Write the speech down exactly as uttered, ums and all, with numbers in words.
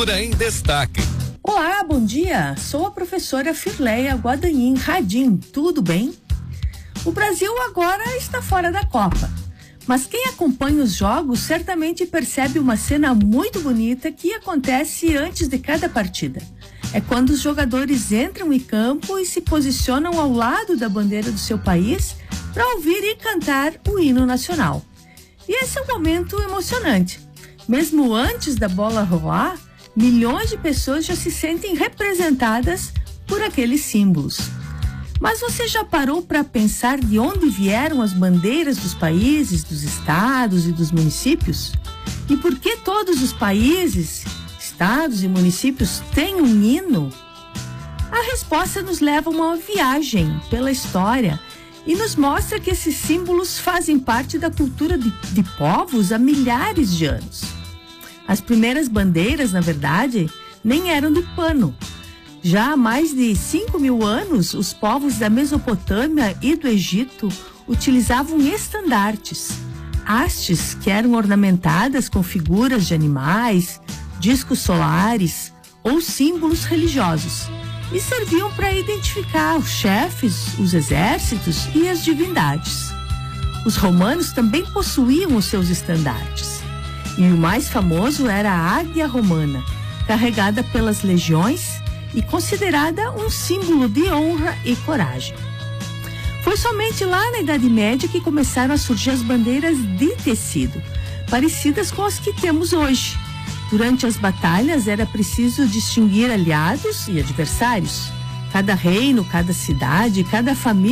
Cultura em Destaque. Olá, bom dia. Sou a professora Firleia Guadagnino Radim. Tudo bem? O Brasil agora está fora da Copa. Mas quem acompanha os jogos certamente percebe uma cena muito bonita que acontece antes de cada partida. É quando os jogadores entram em campo e se posicionam ao lado da bandeira do seu país para ouvir e cantar o hino nacional. E esse é um momento emocionante. Mesmo antes da bola rolar, milhões de pessoas já se sentem representadas por aqueles símbolos. Mas você já parou para pensar de onde vieram as bandeiras dos países, dos estados e dos municípios? E por que todos os países, estados e municípios têm um hino? A resposta nos leva a uma viagem pela história e nos mostra que esses símbolos fazem parte da cultura de, de povos há milhares de anos. As primeiras bandeiras, na verdade, nem eram de pano. Já há mais de cinco mil anos, os povos da Mesopotâmia e do Egito utilizavam estandartes, hastes que eram ornamentadas com figuras de animais, discos solares ou símbolos religiosos e serviam para identificar os chefes, os exércitos e as divindades. Os romanos também possuíam os seus estandartes e o mais famoso era a águia romana, carregada pelas legiões e considerada um símbolo de honra e coragem. Foi somente lá na Idade Média que começaram a surgir as bandeiras de tecido, parecidas com as que temos hoje. Durante as batalhas era preciso distinguir aliados e adversários. Cada reino, cada cidade, cada família